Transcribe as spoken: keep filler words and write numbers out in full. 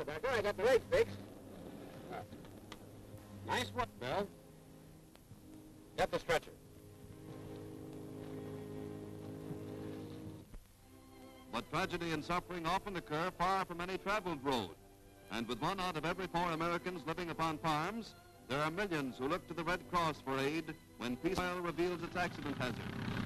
Doctor. I got the leg fixed. Uh, nice work, Bill. Get the stretcher. But tragedy and suffering often occur far from any traveled road. And with one out of every four Americans living upon farms, there are millions who look to the Red Cross for aid when peace oil reveals its accident hazard.